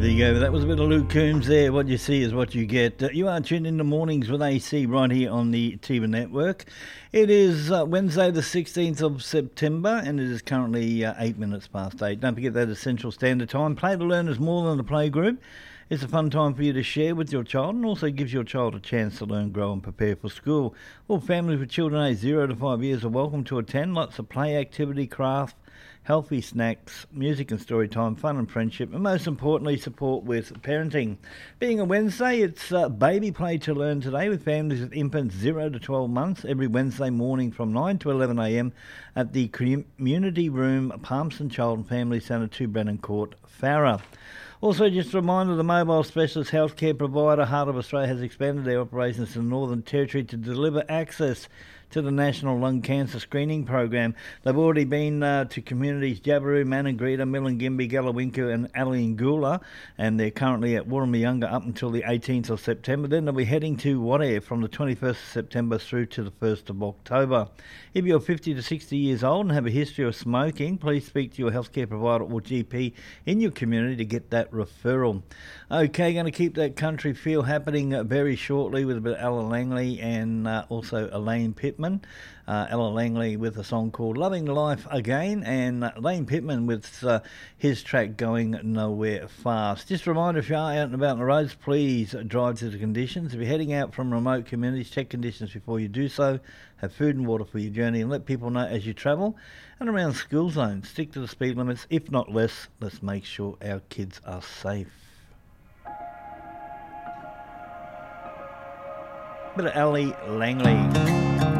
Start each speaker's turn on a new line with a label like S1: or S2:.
S1: there you go. That was a bit of Luke Combs there. What you see is what you get. You are tuned in the mornings with AC right here on the Tiva Network. It is Wednesday the 16th of September and it is currently 8 minutes past 8. Don't forget that is Central Standard Time. Play to Learn is more than a play group. It's a fun time for you to share with your child and also gives your child a chance to learn, grow and prepare for school. All families with children aged 0 to 5 years are welcome to attend. Lots of play activity, craft, healthy snacks, music and story time, fun and friendship, and most importantly, support with parenting. Being a Wednesday, it's Baby Play to Learn today with families with infants 0 to 12 months every Wednesday morning from 9 to 11 a.m. at the Community Room, Palmerston Child and Family Centre, 2 Brennan Court, Farrer. Also, just a reminder, the mobile specialist healthcare provider Heart of Australia has expanded their operations to the Northern Territory to deliver access to the National Lung Cancer Screening Program. They've already been to communities Jabiru, Maningrida, Milingimbi, Galawinku and Alingoola, and they're currently at Warramayunga up until the 18th of September. Then they'll be heading to Wadair from the 21st of September through to the 1st of October. If you're 50 to 60 years old and have a history of smoking, please speak to your healthcare provider or GP in your community to get that referral. Okay, going to keep that country feel happening very shortly with a bit of Ella Langley and also Elaine Pittman. Ella Langley with a song called Loving Life Again, and Lane Pittman with his track Going Nowhere Fast. Just a reminder, if you are out and about on the roads, please drive to the conditions. If you're heading out from remote communities, check conditions before you do so. Have food and water for your journey and let people know as you travel. And around school zones, stick to the speed limits, if not less. Let's make sure our kids are safe. Bit of Ellie Langley.